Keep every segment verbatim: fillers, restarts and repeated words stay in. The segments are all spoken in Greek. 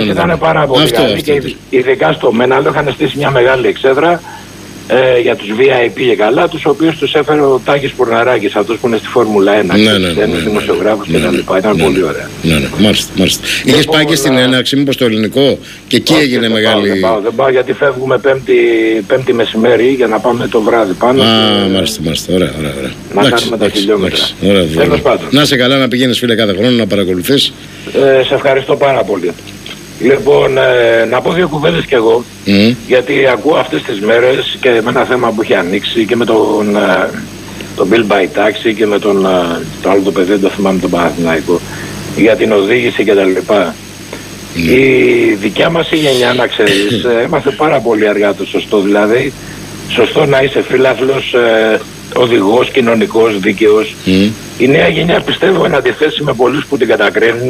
μας ήταν πάρα πολύ καλή και ειδικά στο Μέναλο είχαν στήσει μια μεγάλη εξέδρα ε, για τους βι άι πι και καλά, τους οποίους τους έφερε ο Τάκης Πουρναράκης, αυτός που είναι στη Φόρμουλα ένα, ναι, ναι, ένας δημοσιογράφος ναι, ναι, και τα λοιπά, ήταν ναι, πολύ ωραία. Ναι, ναι, μάλιστα, μάλιστα. Είχες πάει και στην έναρξη, μήπως το ελληνικό, και εκεί όχι, έγινε δεν μεγάλη... Πάω, δεν, πάω, δεν πάω γιατί φεύγουμε πέμπτη, πέμπτη μεσημέρι για να πάμε το βράδυ πάνω. Α, και... μάλιστα, μάλιστα, ωραία, ωραία, ωραία. Να κάνουμε τα χιλιόμετρα. Τέλος πάντων. Να είσαι καλά, να πηγαίνεις φίλε κάθε χρόνο, να παρακολουθείς. Ε, σε ευχαριστώ πάρα πολύ. Λοιπόν, ε, να πω δύο κουβέντες κι εγώ, mm. γιατί ακούω αυτές τις μέρες και με ένα θέμα που έχει ανοίξει και με τον, ε, τον Bill by Taxi και με τον, ε, το άλλο το παιδί, δεν το θυμάμαι, τον Παναθηναϊκό, για την οδήγηση και τα λοιπά. Mm. Η δικιά μας η γενιά, να ξέρεις, έμαθε πάρα πολύ αργά το σωστό, δηλαδή σωστό να είσαι φίλαθλος, ε, οδηγός, κοινωνικός, δίκαιος. Mm. Η νέα γενιά, πιστεύω, εν αντιθέσει με πολλούς που την κατακρίνουν,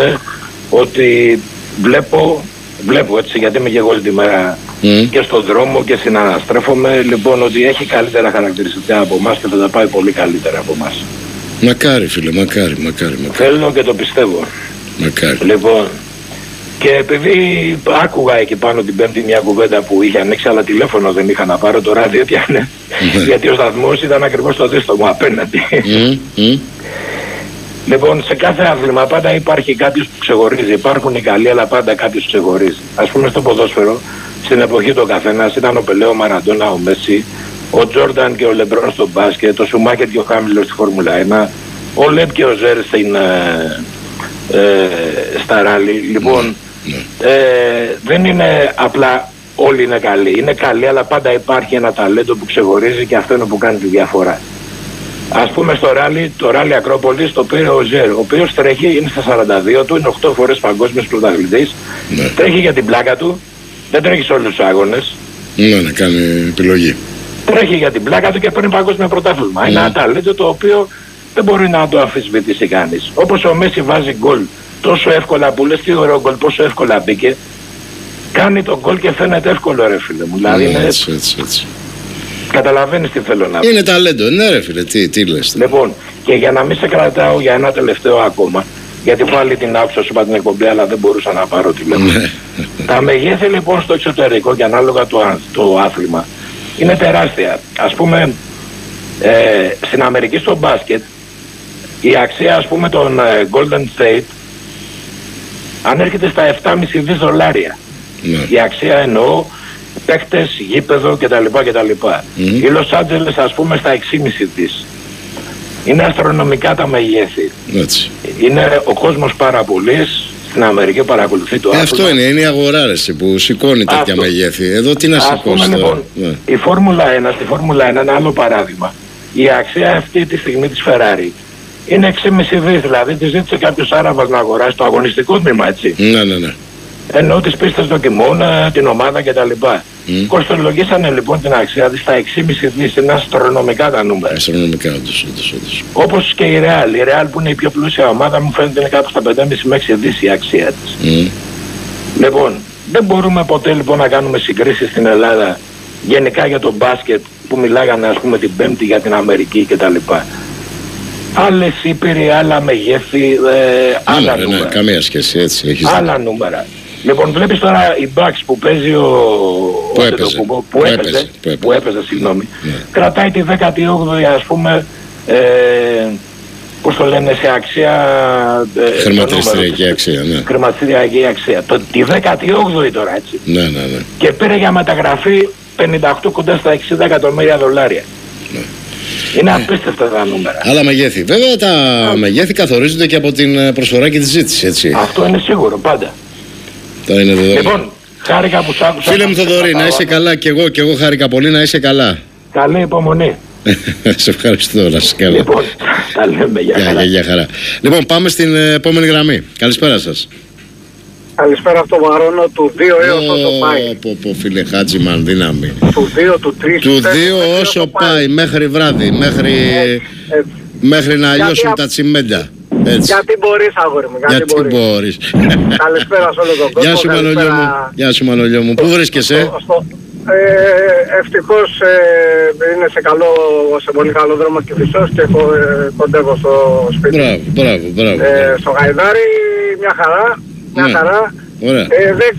ότι βλέπω, βλέπω έτσι, γιατί είμαι και εγώ την μέρα mm. και στον δρόμο και συναναστρέφομαι, λοιπόν, ότι έχει καλύτερα χαρακτηριστικά από εμάς και θα τα πάει πολύ καλύτερα από εμάς. Μακάρι φίλε, μακάρι, μακάρι, μακάρι. Θέλω και το πιστεύω. Μακάρι. Λοιπόν, και επειδή άκουγα εκεί πάνω την Πέμπτη μια κουβέντα που είχε ανοίξει, αλλά τηλέφωνο δεν είχα να πάρω, το ράδιο έπιανε, mm. γιατί ο σταθμός ήταν ακριβώς στο δίστομο απέναντι. Mm. Mm. Λοιπόν, σε κάθε άθλημα πάντα υπάρχει κάποιος που ξεχωρίζει. Υπάρχουν οι καλοί, αλλά πάντα κάποιος ξεχωρίζει. Ας πούμε στο ποδόσφαιρο, στην εποχή του καθένας ήταν ο Πελέ, ο Μαραντόνα, ο Μέση, ο Τζόρνταν και ο Λεμπρόν στο μπάσκετ, ο Σουμάκερ και ο Χάμιλτον στη Φόρμουλα ένα, ο Λεπ και ο Ζέρ στην, ε, ε, στα ράλι. Λοιπόν, ε, δεν είναι απλά όλοι είναι καλοί. Είναι καλοί, αλλά πάντα υπάρχει ένα ταλέντο που ξεχωρίζει και αυτό είναι που κάνει τη διαφορά. Ας πούμε στο ράλι, το ράλι Ακρόπολης το πήρε ο Ζέρ, ο οποίος τρέχει, είναι στα σαράντα δύο του, είναι οκτώ φορές παγκόσμιος πρωταθλητής, ναι. Τρέχει για την πλάκα του, δεν τρέχει σε όλους τους αγώνες. Ναι, να κάνει επιλογή. Τρέχει για την πλάκα του και παίρνει παγκόσμιο πρωτάθλημα. Ναι. Είναι ένα ταλέντο το οποίο δεν μπορεί να το αμφισβητήσει κανείς. Όπως ο Μέση βάζει γκολ τόσο εύκολα, που λες τι ωραίο γκολ, πόσο εύκολα μπήκε, κάνει το γκολ και φαίνεται εύκολο, ρε φίλε μου. Δηλαδή, ναι, έτσι, έτσι, έτσι. Καταλαβαίνεις τι θέλω να πω. Είναι ταλέντο, ναι ρε φίλε, τι, τι λες. Λοιπόν, και για να μην σε κρατάω για ένα τελευταίο ακόμα, γιατί πάλι την άκουσα, σου είπα την εκπομπή, αλλά δεν μπορούσα να πάρω τηλέφωνο. Τα μεγέθη λοιπόν στο εξωτερικό και ανάλογα το, το άθλημα είναι τεράστια. Ας πούμε, ε, στην Αμερική στο μπάσκετ, η αξία ας πούμε των ε, Golden State ανέρχεται στα επτά κόμμα πέντε δις δολάρια. Ναι. Η αξία εννοώ παίκτες, γήπεδο κτλ. κτλ. Mm. Η Λος Άντζελες ας πούμε στα έξι κόμμα πέντε δις. Είναι αστρονομικά τα μεγέθη. Έτσι. Είναι ο κόσμος πάρα πολύς, στην Αμερική παρακολουθεί το άθλημα. Αυτό είναι, είναι η αγορά ρε, που σηκώνει τέτοια αυτό. Μεγέθη. Εδώ τι να σηκώσει τώρα. Λοιπόν, ναι. Η Φόρμουλα ένα, στη Φόρμουλα ένα ένα άλλο παράδειγμα. Η αξία αυτή τη στιγμή της Ferrari είναι έξι κόμμα πέντε δις, δηλαδή τη ζήτησε κάποιος Άραβας να αγοράσει το αγωνιστικό τμήμα, έτσι. Ναι, ναι, ναι. Ενώ τις πίστες δοκιμών, την ομάδα κτλ. Mm. Κοστολογήσανε λοιπόν την αξία της στα έξι κόμμα πέντε δις, είναι αστρονομικά τα νούμερα. Αστρονομικά, όντως, όντως, όντως. Όπως και η Real. Η Real που είναι η πιο πλούσια ομάδα, μου φαίνεται είναι κάπου στα πέντε κόμμα πέντε με έξι δις η αξία της. Mm. Λοιπόν, δεν μπορούμε ποτέ λοιπόν να κάνουμε συγκρίσεις στην Ελλάδα γενικά για το μπάσκετ που μιλάγανε ας πούμε την Πέμπτη για την Αμερική κτλ. Άλλες ήπειροι, άλλα μεγέθη, ε, άλλα ναι, νούμερα. Ναι, καμία σχέση, έτσι. Έχεις άλλα δει. Νούμερα. Λοιπόν, βλέπεις τώρα η Bucks που παίζει ο... Που ο έπαιζε. Που, που, που, έπαιζε, έπαιζε, που έπαιζε, που έπαιζε, συγγνώμη. Ναι. Κρατάει τη δέκατη όγδοη ας πούμε, ε, πώς το λένε, σε αξία... Ε, χρηματιστηριακή αξία, ναι. Χρηματιστηριακή αξία. Το, τη δέκατη όγδοη τώρα, έτσι. Ναι, ναι, ναι. Και πήρε για μεταγραφή πενήντα οκτώ κοντά στα εξήντα εκατομμύρια δολάρια. Ναι. Είναι απίστευτα τα νούμερα. Άλλα μεγέθη. Βέβαια τα Α. μεγέθη καθορίζονται και από την προσφορά και τη ζήτηση, έτσι. Αυτό είναι σίγουρο, πάντα. Τα είναι δεδομένο. Λοιπόν, χάρηκα που σ' άκουσα. Φίλε μου Θοδωρή, να είσαι καλά και εγώ και εγώ χάρηκα πολύ, να είσαι καλά. Καλή υπομονή. Σε ευχαριστώ, να είσαι καλά. Λοιπόν, τα λέμε για χαρά. Για, για χαρά. Λοιπόν, πάμε στην επόμενη γραμμή. Καλησπέρα σας. Καλησπέρα από το Βαρόνο του δύο έως όσο πάει. Πω πω φίλε Χάτζημαν, δύναμη. Του δύο, του τρία. Του δύο όσο πάει, μέχρι βράδυ, μέχρι, ε, μέχρι να λιώσουν τα τσιμέντα. Έτσι. Γιατί μπορείς αγόρι μου, γιατί, γιατί μπορείς. μπορείς. Καλησπέρα σε όλο τον κόσμο. Γεια σου Μανολιό μου, γεια σου Μανολιό μου. Πού βρίσκεσαι? Στο, στο, ε, ευτυχώς ε, είναι σε, καλό, σε πολύ καλό δρόμο και φυσός και ε, κοντεύω στο σπίτι. Μπράβο, μπράβο, μπράβο. Ε, στο Γαϊδάρι μια χαρά, μια ναι. χαρά. Ωραία. Ε, δεν